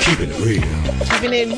Keeping it real. Keeping it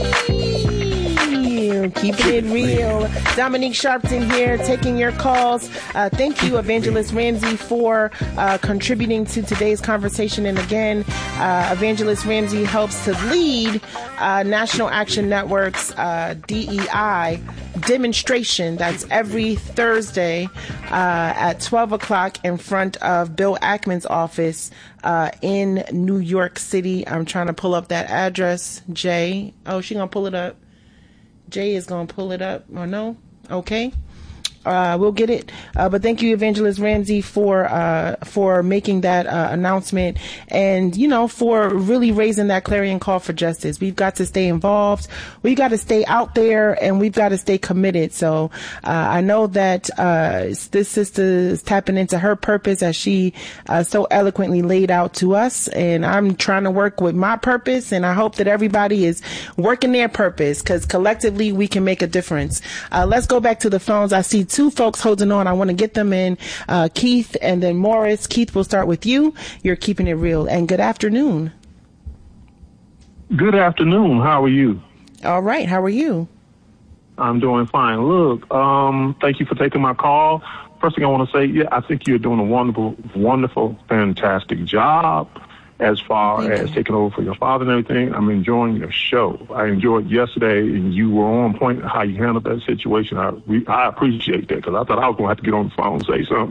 real. Keeping it real. Dominique Sharpton here, taking your calls. Thank you, Evangelist Ramsey, for contributing to today's conversation. And again, Evangelist Ramsey helps to lead National Action Network's DEI demonstration. That's every Thursday at 12 o'clock in front of Bill Ackman's office in New York City. I'm trying to pull up that address. Jay. Oh, she gonna pull it up. Jay is gonna pull it up. Or no? Okay. We'll get it. But thank you, Evangelist Ramsey, for making that announcement and, you know, for really raising that clarion call for justice. We've got to stay involved. We've got to stay out there, and we've got to stay committed. So I know that this sister is tapping into her purpose as she so eloquently laid out to us. And I'm trying to work with my purpose, and I hope that everybody is working their purpose, because collectively we can make a difference. Let's go back to the phones. I see two folks holding on. I want to get them in. Keith and then Morris. Keith, we'll start with you. You're keeping it real. And good afternoon. Good afternoon. How are you? All right. How are you? I'm doing fine. Look, thank you for taking my call. First thing I want to say, I think you're doing a wonderful, fantastic job as far as taking over for your father and everything. I'm enjoying your show. I enjoyed yesterday, and you were on point how you handled that situation. I appreciate that, because I thought I was going to have to get on the phone and say something.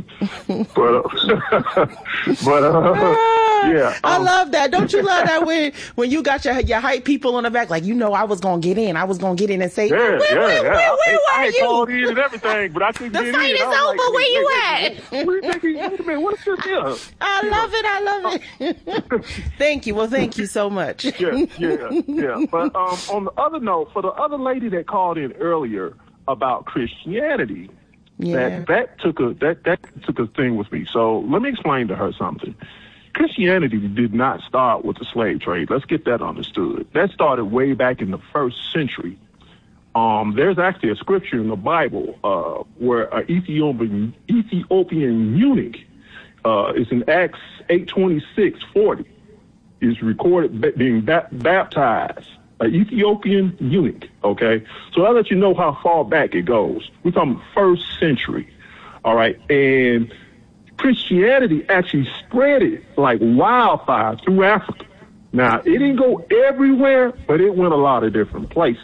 Yeah. I love that. Don't you love that when you got your hype people on the back, like, you know, I was going to get in. I was going to get in and say, where were you? I called in and everything, but I couldn't get in. The fight is over. Like, where you at? Wait a minute, what's this here? I love it. Thank you. Well, thank you so much. Yeah. But on the other note, for the other lady that called in earlier about Christianity, that took a thing with me. So let me explain to her something. Christianity did not start with the slave trade. Let's get that understood. That started way back in the 1st century. There's actually a scripture in the Bible where an Ethiopian eunuch is in Acts 8:26-40. Is recorded being baptized, an Ethiopian eunuch, okay? So I'll let you know how far back it goes. We're talking 1st century, all right? And Christianity actually spread it like wildfire through Africa. Now, it didn't go everywhere, but it went a lot of different places.